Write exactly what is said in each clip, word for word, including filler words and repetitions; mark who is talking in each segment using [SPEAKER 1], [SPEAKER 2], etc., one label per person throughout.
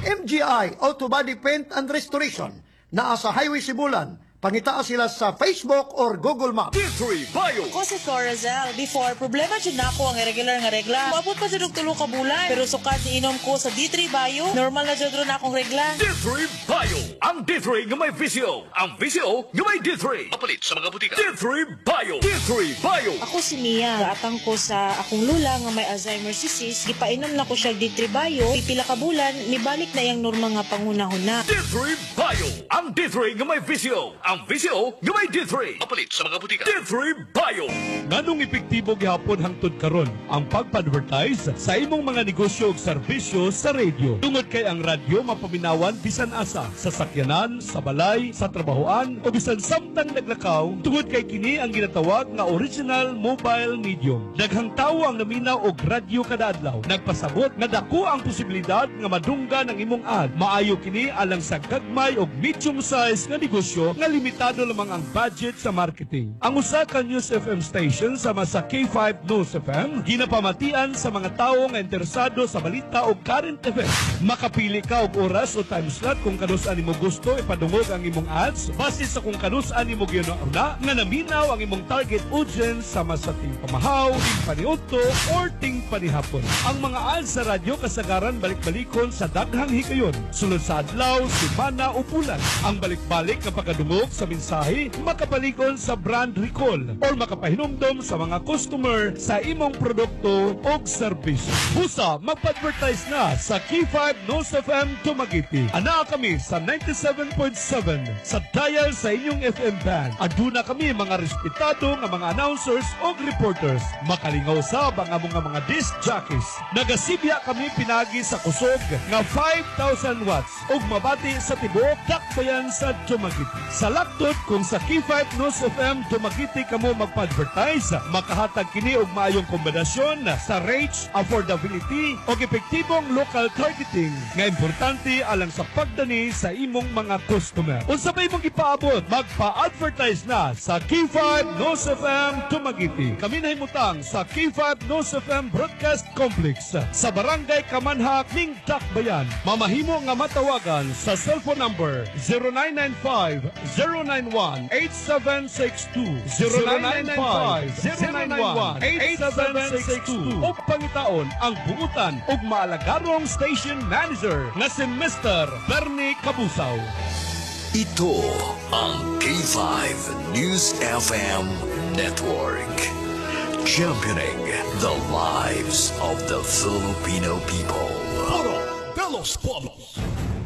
[SPEAKER 1] M G I Auto Body Paint and Restoration naa sa Highway Sibulan. Pangitaa sila sa Facebook or Google Maps.
[SPEAKER 2] D three Bio.
[SPEAKER 3] Ako si Corazal. Before, problema dyan na ako ang irregular nga regla. Maabot pa dyan og tulo ka bulan. Pero sukat ni inom ko sa D three Bio, normal na dyan na akong regla.
[SPEAKER 2] D three Bio. Ang D three nga may visyo. Ang visyo nga may D three. Papalit sa mga butika. D three Bio. D three Bio.
[SPEAKER 3] Ako si Mia. Gaatang ko sa akong lula nga may Alzheimer's disease. Gipainom na ko siya D three Bio. Pipila ka bulan, nibalik na yung normal nga pangunahuna.
[SPEAKER 2] D three Bio. Ang D three nga may visyo. Ang visyo nga may D three. Papalit sa mga butika. D three Bio.
[SPEAKER 4] Nganong epektibo gihapon hangtod karon ang pagpa-advertise sa imong mga negosyo ug serbisyo sa radio. Tungod kay ang radyo mapaminawan bisan asa sa sakyanan, sa balay, sa trabahoan o bisan samtang naglakaw. Tungod kay kini ang ginatawag nga original mobile medium. Daghang tawo ang naminaw og radyo kada adlaw. Nagpasabot nga dako ang posibilidad nga madunggan ang imong ad. Maayo kini alang sa gagmay og medium size nga negosyo nga limitado lamang ang budget sa marketing. Ang usa ka News F M station sama sa K five News F M ginapamatian sa mga tawo nga interesado sa balita o current events. Makapili ka og oras o time slot kung kanus-an nimo gusto ipadungog ang imong ads base sa kung kanus-an nimo giuna nga naminaw ang imong target audience sama sa ting pamahaw, ting paniudto or ting panihapon. Ang mga ads sa radyo kasagaran balik-balikon sa daghang higayon sulod sa adlaw, semana o bulan. Ang balik-balik nga pagkadungog sa mensahe makapalikon sa brand recall or makapahinumdom sa mga customer sa imong produkto o serbisyo. Busa, magpa-advertise na sa K five News F M Dumaguete. Ana kami sa ninety-seven point seven sa dial sa inyong F M band. Aduna kami mga respetado nga mga announcers o reporters. Makalingaw sa mga mga mga disc jockeys. Nagasibya kami pinagi sa kusog nga five thousand watts ug mabati sa tibuok dakbayan sa Dumaguete. Sa laktod kung sa K five News F M Dumaguete kamo magpa-advertise, makahatag kini og maayong kombinasyon sa reach, affordability o epektibong local targeting nga importante alang sa pagdani sa imong mga customer. Unsa pa imong ipaabot, magpa-advertise na sa K five News F M Dumaguete. Kami nahimutang sa K five News F M Broadcast Complex sa Barangay Kamanhak, ning Dakbayan. Mamahimo nga matawagan sa cellphone number zero nine nine five zero nine one eight seven six two zero nine nine five zero nine one eight seven six two o pangitaon ang buutan ug maalagarong station manager nga si Mister Bernie Kabusaw.
[SPEAKER 2] Ito ang K five News F M Network. Championing the lives of the Filipino people. Puro Pelos Pueblos.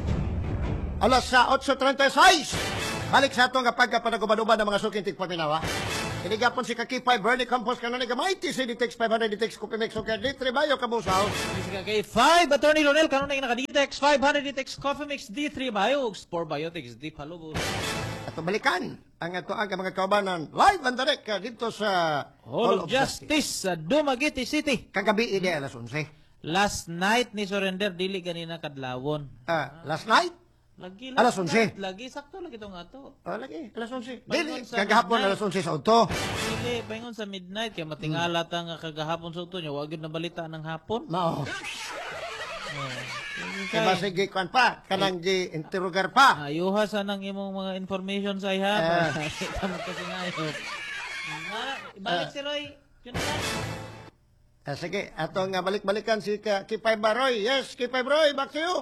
[SPEAKER 1] Alas sa eight thirty-six. Balik sa atong kapag kapanaguban-uban ng mga sukintik paminawa. Inigapon si Kakipay, Bernie Campos, kanon ni Gamay, T C D T X five hundred D T X, Kupimix, Sukar, D three Bayo, Kabusaw.
[SPEAKER 5] Kay five, Attorney Ronel, kanon na naka-D T X five hundred D T X, Coffee Mix, D three Bio, four Biotics, D Palubos.
[SPEAKER 1] At balikan ang ato ang mga kaubanan live and direct uh, dito sa
[SPEAKER 5] Hall of Justice sa Dumaguete City.
[SPEAKER 1] Kagabi ini alas eleven.
[SPEAKER 5] Last night ni surrender dili ganina kadlawon.
[SPEAKER 1] Ah, last night?
[SPEAKER 5] Lagi
[SPEAKER 1] Alas
[SPEAKER 5] last
[SPEAKER 1] onse.
[SPEAKER 5] night, Lagi sakto lagi tong ato.
[SPEAKER 1] Oh, lagi alas eleven.
[SPEAKER 5] Bayon
[SPEAKER 1] Dili
[SPEAKER 5] sa
[SPEAKER 1] kagahapon
[SPEAKER 5] midnight.
[SPEAKER 1] alas eleven sa auto.
[SPEAKER 5] Dili paingon sa midnight kay matingala ta nga kagahapon sa uto nya wa gyud na balita ng hapon.
[SPEAKER 1] Mao.
[SPEAKER 5] Oh.
[SPEAKER 1] Kay masige kwan pa, kanang gi interrogar pa.
[SPEAKER 5] Ayuha sa nang imong mga information sa iha
[SPEAKER 1] Ah.
[SPEAKER 5] para kita mo kasi ngayon. Na- Ibalik si Roy. Yun na.
[SPEAKER 1] Ah, sige, ato nga balik-balikan si Ka- Kipay Baroy. Yes, Kipay Baroy, back to you.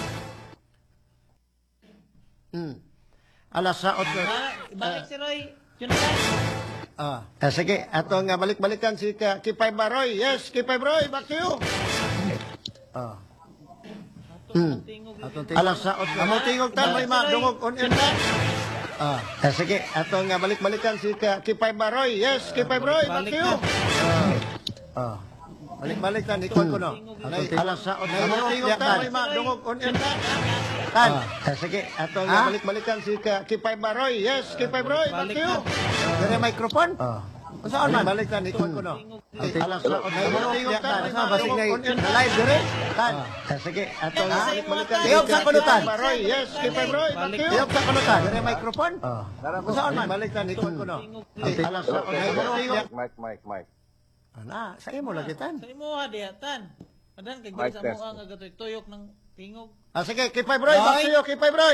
[SPEAKER 1] Hmm. Alas sa otro.
[SPEAKER 5] Na- Ibalik si Roy. Yun na.
[SPEAKER 1] Ah, ah, sige, ato nga balik-balikan si Ka- Kipay Baroy. Yes, Kipay Baroy, back to you. Ah. Hmm. Alas sa otro. Amo tingog tan may madungog on air na. Ah, ah, sige, ato nga balik-balikan si Ka- Kipay Baroy. Yes, Kipay Baroy, back to you. Ah. Ah. Balik-balik tan ikon ko no. Alas sa otro. Amo tingog tan may madungog on air na. Tan. Ah, sige, ato nga balik-balikan si Ka- Kipay Baroy. Yes, Kipay Baroy, back to you. Dere microphone? Ah. Saan man? Balik tan ikon ko no. Alas sa otro. Amo tingog tan may madungog on air na. Live dire. Tan. Ah, sige, ato nga balik-balikan si Ka- Kipay Baroy. Yes, Kipay Baroy, back to you. Tiyok sa kunutan. Dere microphone? Ah. Saan man? Balik tan ikon ko no. Alas sa otro. Amo tingog.
[SPEAKER 6] Mike, Mike, Mike.
[SPEAKER 1] Ana, sa imo lagi tan.
[SPEAKER 5] Sa imo ha dihatan. Padan kay gid sa mo ang agatoy tuyok ng Tingog.
[SPEAKER 1] Ah, sige, Kipay Broy,
[SPEAKER 5] Roy?
[SPEAKER 1] back to you, Kipay Broy.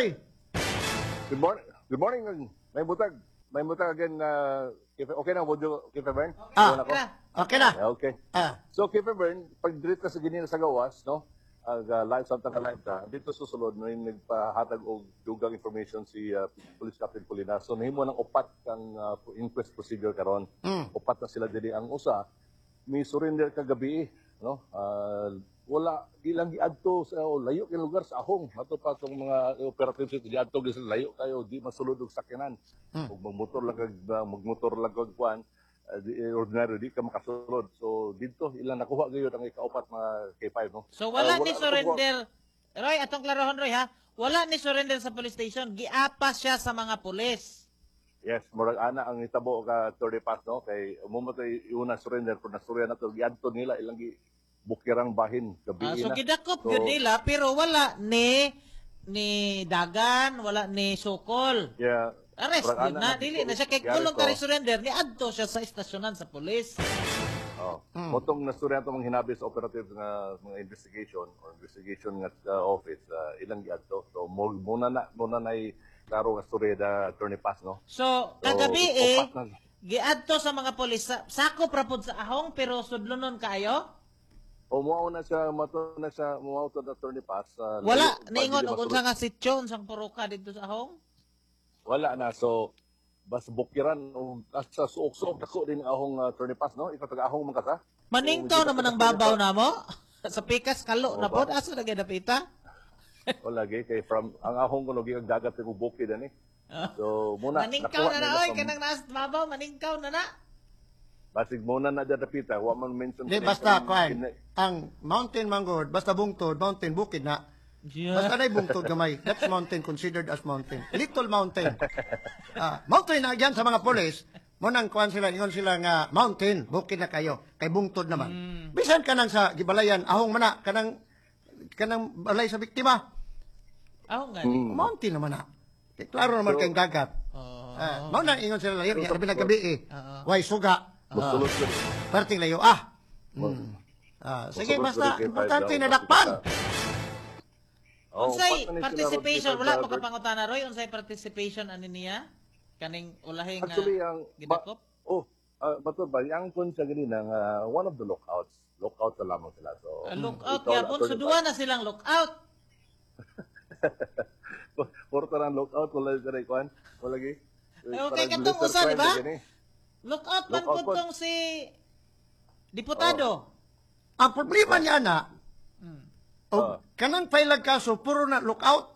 [SPEAKER 6] Good morning. Good morning. May butag. May butag again. Uh, Kife- okay na, Bojo, Kife Bern?
[SPEAKER 1] Ah,
[SPEAKER 6] Okay na ako?
[SPEAKER 1] Okay na.
[SPEAKER 6] Yeah, okay.
[SPEAKER 1] Ah,
[SPEAKER 6] So, Kife Bern, pag direct ka sa ganyan sa gawas, no? Ag uh, live samtang ka live ka, dito susunod na yung nagpahatag og dugang information si uh, Police Captain Polina. So, nahimo ng upat kang uh, inquest procedure karon.
[SPEAKER 1] Mm.
[SPEAKER 6] Upat na sila dili. Ang usa, may surrender kagabi, no? Uh, wala ilang giadto sa oh, layo kay lugar sa Ahong ato pa tong mga operatives ito giadto gyud sa layo kayo di masulod og sakyanan
[SPEAKER 1] Hmm.
[SPEAKER 6] ug magmotor lang kag uh, magmotor lang kag kuan uh, di, ordinary di ka makasulod so dito ilang nakuha gyud ang ikaupat mga K five no.
[SPEAKER 5] So wala
[SPEAKER 6] Ah,
[SPEAKER 5] ni
[SPEAKER 6] na
[SPEAKER 5] surrender. Roy, atong klarohon Roy ha. Wala ni surrender sa police station. Giapas siya sa mga pulis.
[SPEAKER 6] Yes, murag ana ang hitabo ka thirty pass no kay mumatay una surrender pero nasurya na to giadto nila ilang gi bukirang bahin gabi
[SPEAKER 5] Ah, so
[SPEAKER 6] na.
[SPEAKER 5] gidakop
[SPEAKER 6] So,
[SPEAKER 5] yun nila pero wala ni ni Dagan, wala ni Sokol.
[SPEAKER 6] yeah.
[SPEAKER 5] Arrest
[SPEAKER 6] murag
[SPEAKER 5] yun
[SPEAKER 6] ana
[SPEAKER 5] na, dili na siya kay
[SPEAKER 6] Yari
[SPEAKER 5] voluntary
[SPEAKER 6] to.
[SPEAKER 5] surrender ni adto siya sa istasyonan sa pulis.
[SPEAKER 6] Oh.
[SPEAKER 1] Mm.
[SPEAKER 6] Motong nasturya to mga hinabi sa operative nga mga investigation or investigation nga uh, office uh, ilang giadto. So mo muna na muna na klaro nga storya da attorney pass no.
[SPEAKER 5] So
[SPEAKER 6] So,
[SPEAKER 5] kagabi eh
[SPEAKER 6] upat na-
[SPEAKER 5] giadto sa mga pulis sa, sako prapod sa ahong pero sudlonon kaayo.
[SPEAKER 6] O mo na siya mato na siya mo to the attorney pass. uh,
[SPEAKER 5] Wala
[SPEAKER 6] layo-
[SPEAKER 5] niingon
[SPEAKER 6] pag di
[SPEAKER 5] og
[SPEAKER 6] masulod.
[SPEAKER 5] unsa nga sityon sang puruka dito sa ahong.
[SPEAKER 6] Wala na so bas bukiran o sa suok-suok dako din ang ahong uh, attorney pass no. Ikaw taga ahong man ka sa.
[SPEAKER 5] Maningkaw
[SPEAKER 6] So,
[SPEAKER 5] naman ang
[SPEAKER 6] dito-
[SPEAKER 5] babaw namo. Sa pikas kalo
[SPEAKER 6] Oo
[SPEAKER 5] na
[SPEAKER 6] ba?
[SPEAKER 5] pod asa na napita.
[SPEAKER 6] Wala gay kay from ang ahong kuno giag dagat sa bukid ani.
[SPEAKER 5] Ah.
[SPEAKER 6] So muna
[SPEAKER 5] Maningkaw
[SPEAKER 6] nakuha
[SPEAKER 5] na na
[SPEAKER 6] nila
[SPEAKER 5] oy
[SPEAKER 6] from-
[SPEAKER 5] kanang naas babaw maningkaw na na.
[SPEAKER 6] Basig muna na dyan napita, wa man mention.
[SPEAKER 1] di
[SPEAKER 6] ko na
[SPEAKER 1] basta,
[SPEAKER 6] yung-
[SPEAKER 1] kuan.
[SPEAKER 6] kin-
[SPEAKER 1] Ang mountain manggod, basta bungtod, mountain, bukid na. Basta na bungtod gamay. That's mountain, considered as mountain. Little mountain. Ah, mountain na yan sa mga polis. Munang kuan sila, ingon sila nga mountain, bukid na kayo. Kay bungtod naman. Bisan ka nang sa gibalayan, ahong mana, kanang kanang balay sa biktima.
[SPEAKER 5] Ahong nga.
[SPEAKER 6] Mm.
[SPEAKER 1] Mountain naman na. Kay klaro naman
[SPEAKER 6] So-
[SPEAKER 1] kayong dagat.
[SPEAKER 5] Oh.
[SPEAKER 1] Ah, mao nang ingon sila layo, gabi na gabi eh.
[SPEAKER 5] Oo.
[SPEAKER 1] Way suga.
[SPEAKER 6] Musulot ko.
[SPEAKER 1] Parting layo. Ah. Mm. Ah, sige,
[SPEAKER 6] Musulot
[SPEAKER 1] basta
[SPEAKER 6] ko rin kay
[SPEAKER 1] importante
[SPEAKER 6] Five
[SPEAKER 1] na
[SPEAKER 6] daw,
[SPEAKER 1] dakpan.
[SPEAKER 6] Oh,
[SPEAKER 5] Unsay
[SPEAKER 6] pat na ni sila
[SPEAKER 5] participation
[SPEAKER 6] Rodrigo
[SPEAKER 5] wala
[SPEAKER 6] Albert.
[SPEAKER 5] pa kapangutana Roy unsay participation ani niya? Kaning ulahing nga
[SPEAKER 6] Actually, ang...
[SPEAKER 5] gidakop?
[SPEAKER 6] Ba, oh, uh, bato ba, yung kun siya ganina nga, one of the lookouts. Lookout na lamang sila. So,
[SPEAKER 5] Ah, lookout
[SPEAKER 6] ikaw,
[SPEAKER 5] gyapon so
[SPEAKER 6] attorney
[SPEAKER 5] duwa na silang lookout.
[SPEAKER 6] pa- Porta ng lookout, wala siya na ikuan. Wala lagi.
[SPEAKER 5] Eh, okay, katong usa, di ba? Lookout man
[SPEAKER 6] Lookout
[SPEAKER 5] pud
[SPEAKER 6] pod.
[SPEAKER 5] tong si diputado.
[SPEAKER 1] Ang problema niya na, o
[SPEAKER 6] Ah.
[SPEAKER 1] kanang pailag kaso, puro na lookout.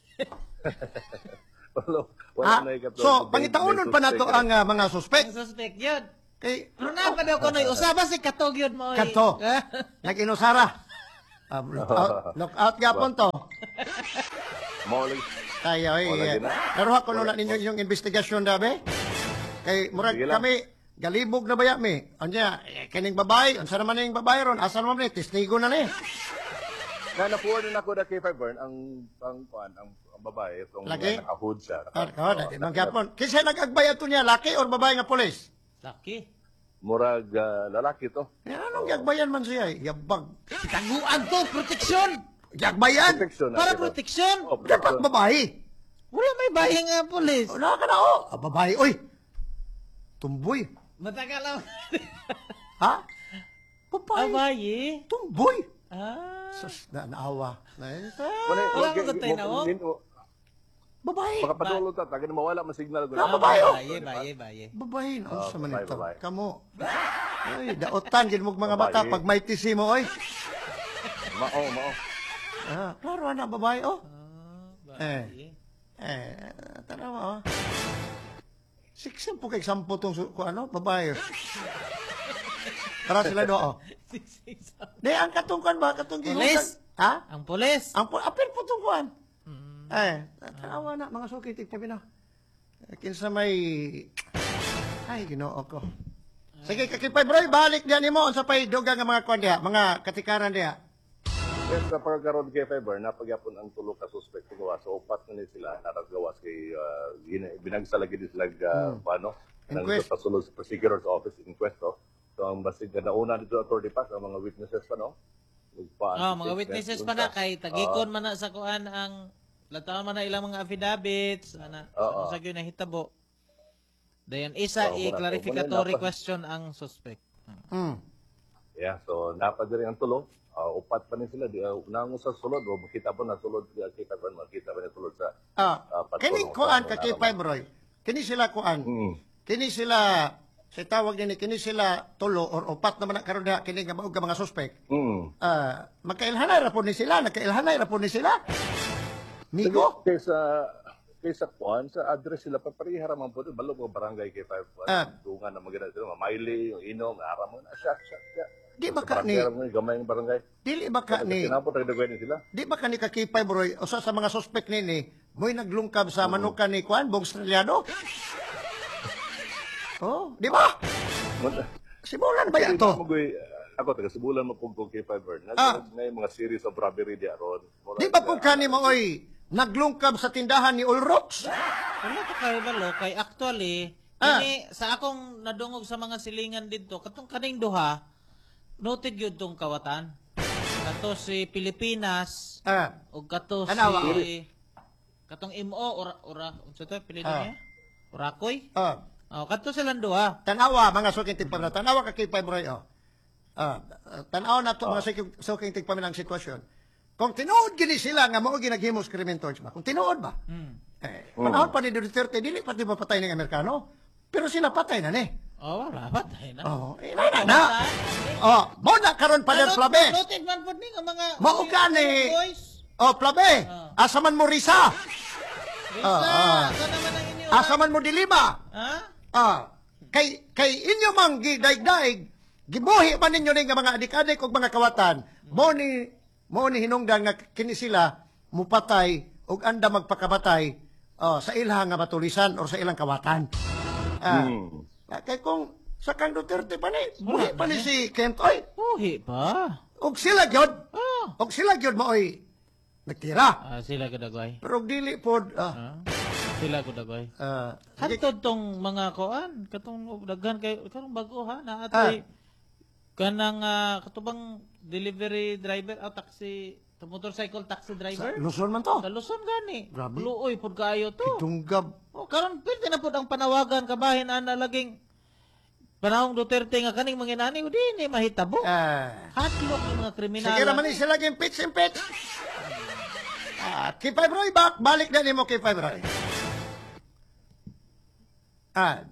[SPEAKER 6] Wala, wala
[SPEAKER 1] Ah,
[SPEAKER 6] na ikaw.
[SPEAKER 1] so, pangitaunon pa na to ang ah, mga
[SPEAKER 5] Ang
[SPEAKER 1] suspect.
[SPEAKER 5] suspect yun.
[SPEAKER 1] Kay,
[SPEAKER 5] Pero na pa daw ko noy usa ba si katog yun mo. eh?
[SPEAKER 1] Kato. nag-inusara. Ah, lookout, lookout gapon to.
[SPEAKER 6] Mao lagi.
[SPEAKER 1] Kaya, oy,
[SPEAKER 6] Wala
[SPEAKER 1] eh,
[SPEAKER 6] din na.
[SPEAKER 1] naruha ko nula ninyo yung investigasyon dabe. Kay, murag
[SPEAKER 6] Sige lang.
[SPEAKER 1] kami, galibog na ba mi? Anya, eh, kining babae, unsa naman yung babae ron? Asa naman ni? Testigo na ni.
[SPEAKER 6] Na napuha din ako na kay Five Burn, ang, ang, kuan, ang, ang babae, itong
[SPEAKER 1] Lagi?
[SPEAKER 6] uh, naka-hood siya.
[SPEAKER 1] Ah,
[SPEAKER 6] Naka-
[SPEAKER 1] oh, dati man gapon. Kinsa nag-agbaya to niya, laki or babae nga pulis?
[SPEAKER 5] Laki.
[SPEAKER 6] Murag uh, lalaki to.
[SPEAKER 1] Eh, anong gagbayan man siya? eh? Yabag.
[SPEAKER 5] Taguan to proteksyon.
[SPEAKER 1] Gagbayan?
[SPEAKER 6] Protection.
[SPEAKER 5] Para
[SPEAKER 6] na, ito.
[SPEAKER 5] proteksyon.
[SPEAKER 6] Oh,
[SPEAKER 1] Dapat
[SPEAKER 6] protection.
[SPEAKER 1] babae.
[SPEAKER 5] Wala may bahay nga pulis.
[SPEAKER 1] Wala ka na, oh. Ah, babae, oy. Tumboy.
[SPEAKER 5] Matagal lang.
[SPEAKER 1] Ha? Babae.
[SPEAKER 5] Abaye.
[SPEAKER 1] Tumboy.
[SPEAKER 5] Ah.
[SPEAKER 1] Sus, na naawa. Na,
[SPEAKER 6] Wala,
[SPEAKER 5] Wala
[SPEAKER 6] wag-
[SPEAKER 5] mo katay na, oh.
[SPEAKER 6] din- oh,
[SPEAKER 1] babae.
[SPEAKER 6] Makapadulog ta, taga na mawala man signal.
[SPEAKER 1] Ah, babae, oh.
[SPEAKER 5] Baye, baye, baye.
[SPEAKER 1] Babae, ano
[SPEAKER 6] Ah,
[SPEAKER 1] sa man
[SPEAKER 6] babae,
[SPEAKER 1] ito?
[SPEAKER 6] babae.
[SPEAKER 1] Kamo. Ay, daotan, gin mo mga bata,
[SPEAKER 6] Babae.
[SPEAKER 1] pag may tisi mo, oy.
[SPEAKER 6] Mao, mao.
[SPEAKER 1] Ah, klaro na, babae, oh.
[SPEAKER 5] Ah, baye.
[SPEAKER 1] Eh, tanawa, oh. Siksim po kay sampo tong, su- kung ano, babae. Para sila do, oh. Di, ang katungkan ba? Katong gihugan.
[SPEAKER 5] Pulis.
[SPEAKER 1] Ha?
[SPEAKER 5] Ang pulis.
[SPEAKER 1] Ang pu- apil po itong kuhan. Eh, tanawa na, mga suki, tigtabi na. Eh, Kinsa may... Ay, ginoo ko. Sige, kakipay, bro, balik diyan mo. Unsa pa'y dugang nga mga kuhan diha, mga katikaran diha.
[SPEAKER 6] Yes, sa pagkaroon kay Fiber, napagyapon ang tulo ka suspect sa gawas. So, upat na ni sila, naragawas kay, uh, gina- binagsalagi din sila, uh, paano? Nang
[SPEAKER 1] Inquest.
[SPEAKER 6] pasulod sa prosecutor's office, inquest, oh. So, ang basig na nauna dito authority pass, ang mga witnesses pa, no? Nagpa-
[SPEAKER 5] Oh, mga witnesses
[SPEAKER 6] doon
[SPEAKER 5] pa na
[SPEAKER 6] sa-
[SPEAKER 5] kay tagikon man na sa kuan ang lataw man na ilang mga affidavits ana
[SPEAKER 6] Oo.
[SPEAKER 5] sa gyud nahitabo. Dayon isa
[SPEAKER 6] Oo,
[SPEAKER 5] i
[SPEAKER 6] muna-
[SPEAKER 5] clarificatory
[SPEAKER 6] muna napa-
[SPEAKER 5] question ang suspect.
[SPEAKER 1] Hmm.
[SPEAKER 6] Yeah, so napadiri ang tulo. Uh, upat pa rin sila. Di, uh, nango sa sulod, o makita po na sulod, di, kita pa makita pa na sulod sa...
[SPEAKER 1] Ah,
[SPEAKER 6] Ah, patulong
[SPEAKER 1] kini
[SPEAKER 6] sa
[SPEAKER 1] kuan
[SPEAKER 6] mga
[SPEAKER 1] ka kay
[SPEAKER 6] naraman.
[SPEAKER 1] Five Roy. Kini sila kuan.
[SPEAKER 6] Mm.
[SPEAKER 1] Kini sila sa tawag nini kini sila tulo or upat naman na karon diha kini nga maug ka mga suspect.
[SPEAKER 6] Mm.
[SPEAKER 1] Ah, magkailhanay ra po ni sila, nagkailhanay ra po ni sila. Migo.
[SPEAKER 6] Kaysa, kaysa kuan, sa address sila, papariha raman po, balo mga barangay kay Five Kuan.
[SPEAKER 1] Ah.
[SPEAKER 6] Tungan na maganda sila, mamaili, yung inom, aram mo na, siya, siya, siya.
[SPEAKER 1] Di ba
[SPEAKER 6] Sa
[SPEAKER 1] ka ni-
[SPEAKER 6] barangay, raman, gamay yung barangay.
[SPEAKER 1] Dili ba ka ni
[SPEAKER 6] Sinapot, nagdagway sila.
[SPEAKER 1] Di ba ka ni ka kay Five Roy usa sa mga suspect nini mo'y naglungkab sa manukan ni kuan bong Australiano? Oh, di ba? Simulan ba
[SPEAKER 6] Kaya
[SPEAKER 1] yato?
[SPEAKER 6] magoy, ako, taga Sibulan mo po kay Five Bird.
[SPEAKER 1] Ah.
[SPEAKER 6] Ngayon, mga series of robbery di aron.
[SPEAKER 1] Di ba po kani mo oy naglungkab sa tindahan ni Ulrox?
[SPEAKER 5] Wala to kay balo kay actually
[SPEAKER 1] Ah.
[SPEAKER 5] kini sa akong nadungog sa mga silingan didto katong kaning duha noted gyud tong kawatan. Kato si Pilipinas
[SPEAKER 1] Ah,
[SPEAKER 5] ug kato
[SPEAKER 1] Tanawa.
[SPEAKER 5] si katong M O ora ora unsa to pilido
[SPEAKER 1] Ah.
[SPEAKER 5] niya? Urakoy?
[SPEAKER 1] ah.
[SPEAKER 5] Oh, kato silang duha.
[SPEAKER 1] Tanawa mga suking tigpamina. Tanawa ka kay Five Roy oh. Ah, tanaw na to mga suking, suking tigpamina ang sitwasyon. Kung tinuod gini sila nga mao ginaghimos criminal torch ba? Kung tinuod ba?
[SPEAKER 5] Hmm.
[SPEAKER 1] Eh, panahon pa ni Duterte dili pa di ba patay ng Amerikano? Pero sila patay na ni.
[SPEAKER 5] Oh, wala patay na.
[SPEAKER 1] Oh, eh, na na. na. Oh, mo na karon pa der plabe.
[SPEAKER 5] Noted man pud ni nga mga
[SPEAKER 1] Mao gani.
[SPEAKER 5] boys.
[SPEAKER 1] Oh, plabe.
[SPEAKER 5] Ah.
[SPEAKER 1] Asaman mo risa.
[SPEAKER 5] Risa,
[SPEAKER 1] ah.
[SPEAKER 5] asa naman ang inyo?
[SPEAKER 1] Asaman mo dilima.
[SPEAKER 5] Ha?
[SPEAKER 1] Ah, kay kay inyo mang gidaig-daig, gibuhi man ninyo ning nga mga adik-adik ug mga kawatan. Mo ni mo ni hinungdan nga kini sila mupatay ug anda magpakamatay oh, sa ilang nga matulisan or sa ilang kawatan. Ah,
[SPEAKER 6] Hmm.
[SPEAKER 1] kay kung sa kang Duterte pa ni, buhi pa ni si Kent oy.
[SPEAKER 5] Buhi pa.
[SPEAKER 1] Ug sila gyud,
[SPEAKER 5] Ah.
[SPEAKER 1] ug sila gyud mo oy nagtira.
[SPEAKER 5] Ah, sila kadagway.
[SPEAKER 1] Pero ug dili pod ah,
[SPEAKER 5] Ah. Sila kadagway.
[SPEAKER 1] ah,
[SPEAKER 5] Hantod tong mga koan, katong daghan kay karong bago ha na atoy kanang ah, katubang delivery driver o taxi, motorcycle taxi driver.
[SPEAKER 1] Luzon man to.
[SPEAKER 5] Sa Luzon gani.
[SPEAKER 1] Grabe.
[SPEAKER 5] Luoy pud kaayo to.
[SPEAKER 1] Tunggab.
[SPEAKER 5] Oh, karon pwede na pud ang panawagan kabahin ana laging panahong Duterte nga kaning manginani di ni mahitabo.
[SPEAKER 1] Ah,
[SPEAKER 5] Hatlok yung mga kriminal.
[SPEAKER 1] sige naman ni sila yung pitch and pitch. Ah, kay Five Roy, bak, balik na ni mo kay Five Roy. Ah.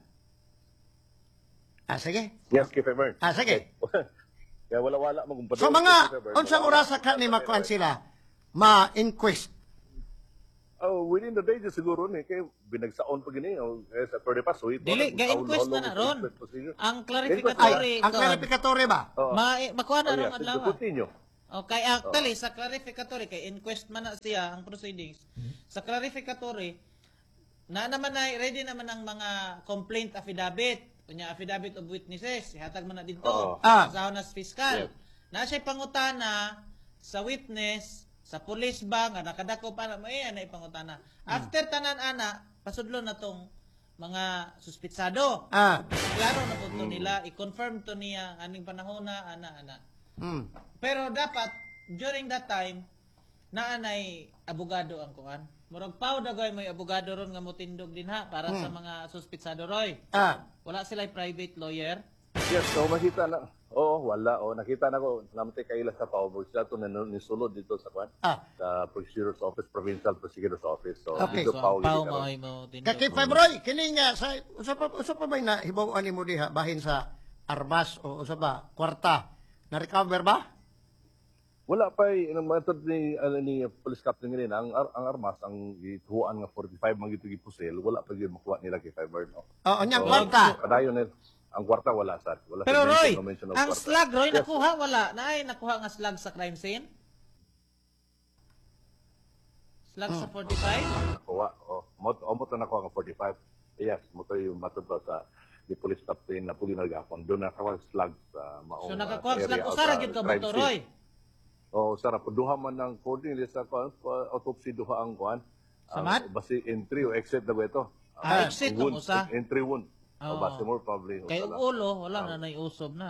[SPEAKER 1] Ah, sige.
[SPEAKER 6] Yes, kay Five Bird.
[SPEAKER 1] Ah, sige.
[SPEAKER 6] Kaya wala-wala mo kung
[SPEAKER 1] So mga, unsang orasa ka ni makuan sila, ma-inquest.
[SPEAKER 6] Oh, within the day siguro ni kay binagsaon pa gini o eh, sa thirty pa so ito.
[SPEAKER 5] Dili, ga-inquest na na ron. Ang clarificatory.
[SPEAKER 1] Ay, ang clarificatory ba?
[SPEAKER 5] Ma makuha na
[SPEAKER 6] Oh,
[SPEAKER 5] ron
[SPEAKER 6] yeah,
[SPEAKER 5] adlaw.
[SPEAKER 6] continue.
[SPEAKER 5] Okay, actually, sa clarificatory, kay inquest man na siya ang proceedings. Sa clarificatory, na naman na, ready naman ang mga complaint affidavit. Kunya, affidavit of witnesses. Ihatag man na dito.
[SPEAKER 6] Oo.
[SPEAKER 1] Ah.
[SPEAKER 5] Sa Honas Fiscal.
[SPEAKER 6] Yes.
[SPEAKER 5] Na siya pangutana sa witness, sa police ba, nga nakadako pa na, may ana ipangutana. After tanan ana, pasudlo na tong mga suspitsado.
[SPEAKER 1] Ah.
[SPEAKER 5] Klaro na po to nila, i-confirm to niya aning panahon na, ana, ana.
[SPEAKER 1] Hmm.
[SPEAKER 5] Pero dapat, during that time, naanay abogado ang kuan. Murag pao dagay may abogado ron nga motindog din ha para sa mga suspitsado Roy.
[SPEAKER 1] Ah.
[SPEAKER 5] Wala sila private lawyer.
[SPEAKER 6] Yes, so makita na. Oo, wala. Oh, nakita na ko namatay kaila sa Paubos. Siya ito na nisulod dito sa kwan.
[SPEAKER 1] Ah.
[SPEAKER 6] Sa Prosecutor's Office, Provincial Prosecutor's Office. So,
[SPEAKER 1] Okay.
[SPEAKER 6] dito
[SPEAKER 5] So,
[SPEAKER 6] Pao
[SPEAKER 5] ang pao
[SPEAKER 6] gini
[SPEAKER 5] mo
[SPEAKER 6] karon.
[SPEAKER 5] ay mo
[SPEAKER 1] Kay
[SPEAKER 5] tindog.
[SPEAKER 1] kay Five Roy, kini nga, sa, usa pa, usa pa ba'y na hibawan ni mo diha, bahin sa armas o usa ba, kwarta. Na-recover ba?
[SPEAKER 6] Wala pa eh, ang matod ni ano ni police captain ngayon ang ar- ang armas ang gituan nga forty-five man gito gipusil wala pa gyud makuha nila kay Five Bird no.
[SPEAKER 1] Oo, nyang
[SPEAKER 6] So,
[SPEAKER 1] kwarta.
[SPEAKER 6] Padayon nila ang kwarta wala sa wala sa
[SPEAKER 5] Pero Roy,
[SPEAKER 6] mention- no mention of
[SPEAKER 5] ang
[SPEAKER 6] kwarta.
[SPEAKER 5] slug Roy
[SPEAKER 6] Yes.
[SPEAKER 5] nakuha wala. Naay nakuha nga slug sa crime scene. Slug sa forty-five.
[SPEAKER 6] Nakuha. Oh, mo mo to nakuha nga forty-five. Yes, mo to yung matod pa sa ni police captain na puli nagapon doon nakakuha slug sa maong
[SPEAKER 5] So
[SPEAKER 6] uh,
[SPEAKER 5] nakakuha
[SPEAKER 6] area
[SPEAKER 5] slug
[SPEAKER 6] o
[SPEAKER 5] usara
[SPEAKER 6] sa
[SPEAKER 5] gyud ka
[SPEAKER 6] crime
[SPEAKER 5] mo to
[SPEAKER 6] scene.
[SPEAKER 5] Roy.
[SPEAKER 6] Oh, sarap duha man ng according sa kwan, pa- autopsy duha ang kwan.
[SPEAKER 5] Sa
[SPEAKER 6] Ang
[SPEAKER 5] mat?
[SPEAKER 6] basi entry o exit na ba ito?
[SPEAKER 5] Ah, exit
[SPEAKER 6] wound,
[SPEAKER 5] ang usa.
[SPEAKER 6] Entry wound.
[SPEAKER 5] Oo.
[SPEAKER 6] Oh. Basi more probably.
[SPEAKER 5] Kay
[SPEAKER 6] wala.
[SPEAKER 5] ulo wala na nay usob na.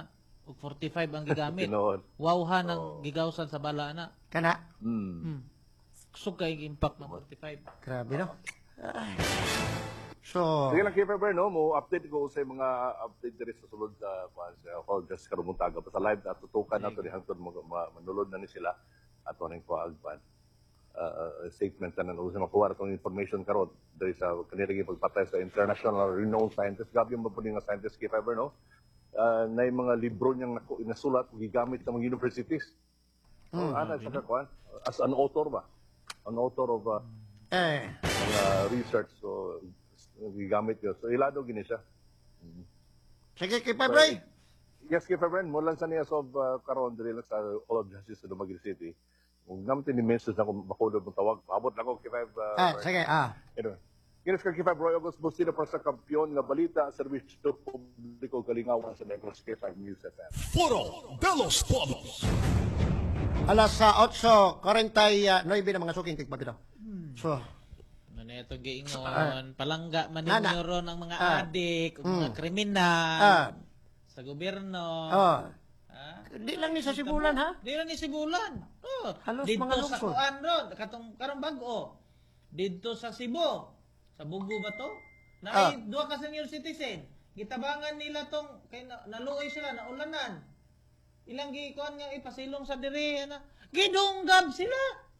[SPEAKER 5] ug forty-five ang gigamit.
[SPEAKER 6] Tinood.
[SPEAKER 5] Wow ha ng gigawsan sa bala na.
[SPEAKER 1] Kana.
[SPEAKER 6] Hmm.
[SPEAKER 5] Hmm. Kusog kay impact ng forty-five.
[SPEAKER 1] Grabe, no? Ay. So,
[SPEAKER 6] Sige lang, K F B, no? Mo update ko sa mga update diri sa sulod sa kuan sa ako just karong taga pa sa live na tutukan nato di hangtod mag- ma- manulod na ni sila ato ning kuagban. Uh, statement na nang usa makuha atong information karon diri sa kanila pagpatay sa international renowned scientist gabi mo po nga scientist K F B, no? Uh, na yung mga libro niyang naku- nasulat gigamit sa mga universities. So, ana sa kuan as an author ba? An author of uh,
[SPEAKER 1] eh,
[SPEAKER 6] mga research so gigamit yun. So ilado gini siya.
[SPEAKER 1] sige, Kipay Bray.
[SPEAKER 6] Yes, kay Febren, mo lang sa niya of uh, karon diri lang sa All of Justice sa Dumaguete City. Kung naman ni message na kung makulo mong tawag, abot lang ko kay Feb. Uh,
[SPEAKER 1] Ah, sige, ah.
[SPEAKER 6] Anyway, kinis ka kay Feb Roy August Bustina para sa kampiyon nga balita serbisyo publiko kalingawan sa Negros K five News F M.
[SPEAKER 2] Puro Belos Polos.
[SPEAKER 1] Alas sa otso forty-nine na mga suking tigpapito. So,
[SPEAKER 5] Ano itong giingon, palangga man
[SPEAKER 1] Nana.
[SPEAKER 5] ninyo ron ang mga
[SPEAKER 1] Ah.
[SPEAKER 5] adik, ug
[SPEAKER 1] Mm.
[SPEAKER 5] mga kriminal
[SPEAKER 1] ah,
[SPEAKER 5] sa gobyerno.
[SPEAKER 1] oh,
[SPEAKER 5] Ah?
[SPEAKER 1] di lang ni sa Sibulan, ha?
[SPEAKER 5] Di lang ni Sibulan. Oh,
[SPEAKER 1] Halos
[SPEAKER 5] dito
[SPEAKER 1] mga
[SPEAKER 5] sa
[SPEAKER 1] lungsod.
[SPEAKER 5] kuan ron, katong karong bag-o. Dito sa Cebu, sa Bugo ba to? Na
[SPEAKER 1] Ah.
[SPEAKER 5] ay duha ka senior citizen. Gitabangan nila tong kay na, naluoy sila na ulanan. Ilang gi kuan nga ipasilong sa diri na gidunggab sila.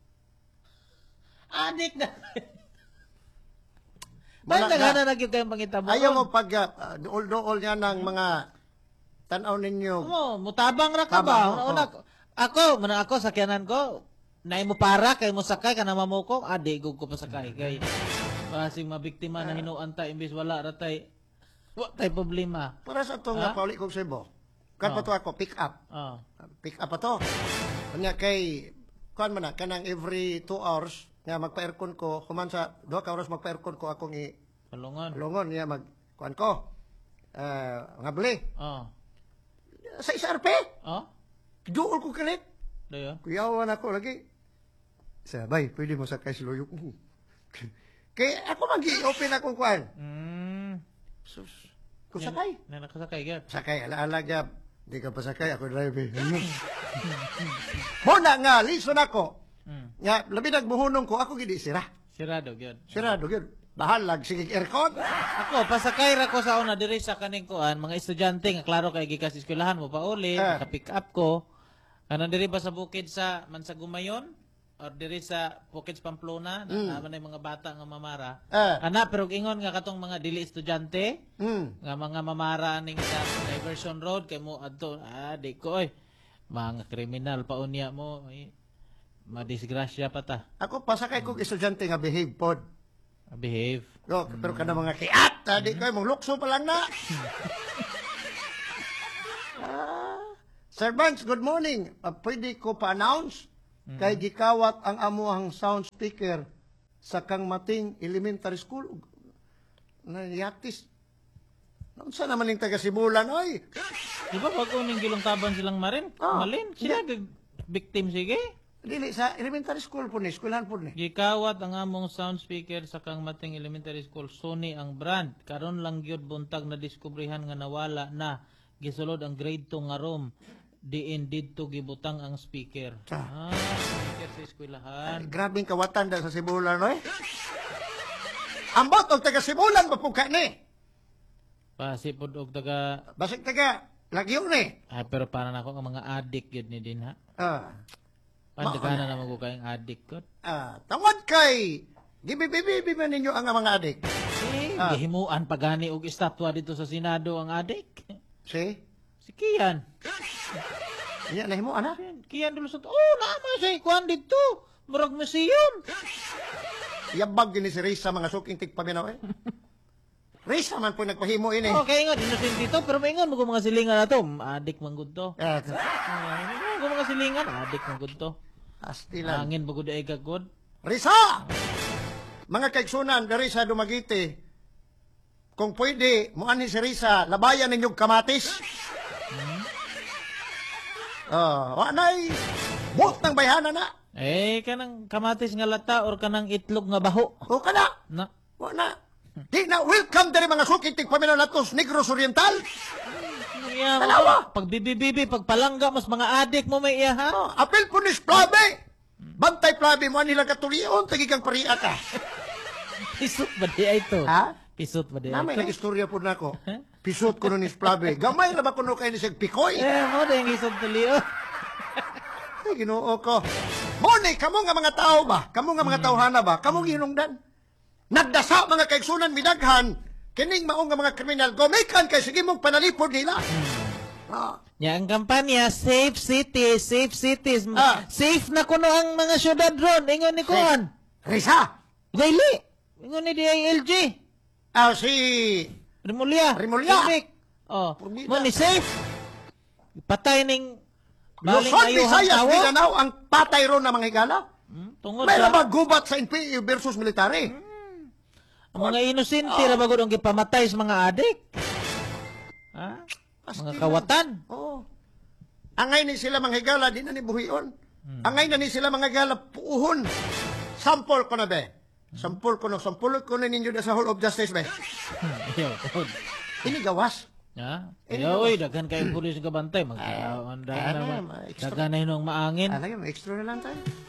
[SPEAKER 5] Adik na.
[SPEAKER 1] Wala
[SPEAKER 5] Banda
[SPEAKER 1] na.
[SPEAKER 5] na nagyud kayong pangitabo.
[SPEAKER 1] Ayaw mo pag uh, dool-dool niya ng mga tanaw ninyo.
[SPEAKER 5] Mo, mutabang ra ka
[SPEAKER 1] Tabang,
[SPEAKER 5] ba?
[SPEAKER 1] oo.
[SPEAKER 5] Una, ako, mana ako sakyanan ko. Nay mo para kay mo sakay kana mamukong, adi gug ko pasakay kay basing mabiktima na hinuan ta imbis wala ra tay wa tay problema.
[SPEAKER 1] Para sa ito
[SPEAKER 5] Ha?
[SPEAKER 1] nga pauli kong Cebu. Kan pa to ako, pick up.
[SPEAKER 5] Oh.
[SPEAKER 1] Pick up pa to. Kanya kay, kuan man na, kanang every two hours, nga magpa-aircon ko, kuman sa duha ka oras magpa-aircon ko akong i
[SPEAKER 5] Palungon.
[SPEAKER 1] lungon niya mag kuan ko. Uh, nga beli.
[SPEAKER 5] Oh.
[SPEAKER 1] Sa isa R P,
[SPEAKER 5] Oh?
[SPEAKER 1] duol ko kalit.
[SPEAKER 5] Dayo.
[SPEAKER 1] Kuyawan ako lagi. Sabay, pwede mo sakay si Loyok. Kaya ako mag-i-open akong kuan.
[SPEAKER 5] Mm.
[SPEAKER 1] Sus, kung sakay.
[SPEAKER 5] Na nakasakay gyud.
[SPEAKER 1] Sakay, ala-ala gyap. Di ka pa sakay, ako drive. Muna nga, lison ako.
[SPEAKER 5] Mm.
[SPEAKER 1] Nga, labi nagbuhunong ko, ako gidi sira.
[SPEAKER 5] Sirado gyud.
[SPEAKER 1] Sirado, yun. Bahalag, sige, aircon.
[SPEAKER 5] Ako pasakay ra ko sa una diri sa kaning kuan mga estudyante nga klaro kay gikas eskwelahan mo pa uli,
[SPEAKER 1] Ah.
[SPEAKER 5] naka-pick up ko. Kanang diri ba sa bukid sa Mansagumayon or diri sa Bukid Pamplona,
[SPEAKER 1] Mm.
[SPEAKER 5] na naman yung mga bata nga mamara.
[SPEAKER 1] Ah.
[SPEAKER 5] Ana pero ingon nga katong mga dili estudyante
[SPEAKER 1] Hmm.
[SPEAKER 5] nga mga mamara ning sa Diversion Road kay mo adto ah di ko oy mga kriminal pa unya mo ay madisgrasya pa ta.
[SPEAKER 1] Ako, pasakay kong estudyante nga behave pod.
[SPEAKER 5] Behave.
[SPEAKER 1] Yo, pero kada mga kiat, tadi ko, mong lukso pa lang na. Ah, Sir Vance, good morning. Uh, pwede ko pa-announce kay gikawat ang amuhang sound speaker sa Kangmating Elementary School. Nayatis. Naunsa naman yung taga-Sibulan, oy.
[SPEAKER 5] Di ba pag uning gilong taban silang marin?
[SPEAKER 1] Ah.
[SPEAKER 5] Malin sila gag victim sige.
[SPEAKER 1] Dili, sa elementary school po ni, eskwelahan po ni.
[SPEAKER 5] Gikawat ang among sound speaker sa Kangmating Elementary School. Sony ang brand. Karon lang gyud buntag na diskubrihan nga nawala na. Gisulod ang grade two nga room. Diin didto gibutang ang speaker. Ah, speaker sa eskwelahan.
[SPEAKER 1] Grabing kawatan dahil sa Sibulan, oy. Ambot og taga-Sibulan, mapuka ni.
[SPEAKER 5] Pasipod og taga
[SPEAKER 1] Basig taga, lagyo ni.
[SPEAKER 5] ah, pero para nako ang mga addict gyud ni din ha.
[SPEAKER 1] Ah.
[SPEAKER 5] Pandagana na mo kayong addict ko.
[SPEAKER 1] Ah, tawad kay gibibibibi man ninyo ang mga adik.
[SPEAKER 5] Eh,
[SPEAKER 1] Ah.
[SPEAKER 5] gihimuan pagani og estatwa dito sa Senado ang addict.
[SPEAKER 1] Si?
[SPEAKER 5] Si Kian.
[SPEAKER 1] Iya na himo ana.
[SPEAKER 5] Kian dulu sa oh naman siya ikuan dito. Murag museum.
[SPEAKER 1] Yabag gini si Risa mga suking tigpaminaw eh. Risa man po nagpahimo ini.
[SPEAKER 5] Oh, kaya nga innocent dito pero maingon mo kung mga silingan na to. Addict man gud to.
[SPEAKER 1] Ah,
[SPEAKER 5] Ah, kung mga silingan, addict man gud to.
[SPEAKER 1] astilan.
[SPEAKER 5] Hangin ba gud ay gagod?
[SPEAKER 1] Risa! Mga kaigsunan dari sa Dumaguete. Kung pwede, muani si Risa, labayan ninyong kamatis. Ah, wa nay. Buot ng bayhana na.
[SPEAKER 5] Eh kanang kamatis nga lata or kanang itlog nga baho.
[SPEAKER 1] O ka na.
[SPEAKER 5] Na.
[SPEAKER 1] Wa na. Di na welcome dari mga suking tigpaminaw natos Negros Oriental.
[SPEAKER 5] Iya,
[SPEAKER 1] Dalawa.
[SPEAKER 5] pag bibi-bibi, pag palangga, mas mga adik mo may iya, ha?
[SPEAKER 1] Oh, apel po ni Plabe. Bantay Plabe mo nila katulion, tagikang pariya ka.
[SPEAKER 5] Pisot ba di ay to?
[SPEAKER 1] Ha?
[SPEAKER 5] Pisot ba di ay
[SPEAKER 1] Namay
[SPEAKER 5] to?
[SPEAKER 1] nag-istorya po na ako. Pisot ko nun ni Plabe. Gamay na ba kuno kayo ni Sig Pikoy?
[SPEAKER 5] Eh, mo na yung isog tuliyo.
[SPEAKER 1] Ay, ginoo ko. Moni, kamo nga mga tao ba? Kamo nga mga tawhana ba? Kamo ginungdan. Nagdasa mga kaigsunan midaghan, kining maong nga mga kriminal, gumikan kay sige mong panalipod nila. Ah,
[SPEAKER 5] Ya, ang kampanya, safe cities, safe cities.
[SPEAKER 1] Ah.
[SPEAKER 5] Safe na kuno ang mga syudad ron. Ingon ni Kuan.
[SPEAKER 1] Risa,
[SPEAKER 5] Gaili. Ingon ni D I L G.
[SPEAKER 1] ah, si...
[SPEAKER 5] Rimulya.
[SPEAKER 1] Rimulya.
[SPEAKER 5] Tubig. Oh,
[SPEAKER 1] Pumila.
[SPEAKER 5] mo ni safe. Patay ning baling
[SPEAKER 1] Luzon,
[SPEAKER 5] ayuhang
[SPEAKER 1] Visayas,
[SPEAKER 5] tawo.
[SPEAKER 1] Mindanao, ang patay ron ng mga higala.
[SPEAKER 5] Hmm, Tungod
[SPEAKER 1] May
[SPEAKER 5] sa
[SPEAKER 1] labag gubat sa N P A versus military.
[SPEAKER 5] ang mga inosente ra bagod ang gipamatay sa mga adik. Ha? Mga kawatan.
[SPEAKER 1] Oo. Angay ni sila mga higala, di na ni buhion. Angay na ni sila mga higala, puuhon. Sampol ko na be. Sampol ko na, sampulot ko na ninyo na sa Hall of Justice be.
[SPEAKER 5] Ayaw, tod.
[SPEAKER 1] Ini gawas.
[SPEAKER 5] Ha?
[SPEAKER 1] Eh,
[SPEAKER 5] Ayaw, oy, daghan kayong pulis nga bantay. Mag,
[SPEAKER 1] Ay,
[SPEAKER 5] uh,
[SPEAKER 1] ano, ma- extra-
[SPEAKER 5] daghan na hinong maangin.
[SPEAKER 1] Alay, may extra na lang tayo.